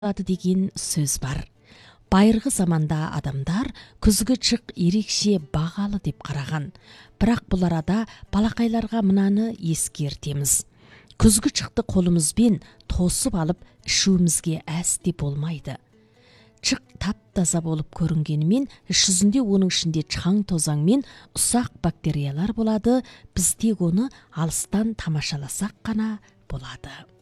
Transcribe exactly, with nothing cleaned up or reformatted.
деген сөз бар. Байырғы заманда адамдар күзгі чық ерекше бағалы деп қараған. Бірақ бұл арада балақайларға мынаны ескертеміз. Күзгі чықты қолымызбен тосып алып ішуімізге әсте болмайды. Чық тап-таза болып көрінгенімен, іш жүзінде оның ішінде чаң тозаң мен ұсақ бактериялар болады. Біз тек оны алыстан тамашаласақ қана болады.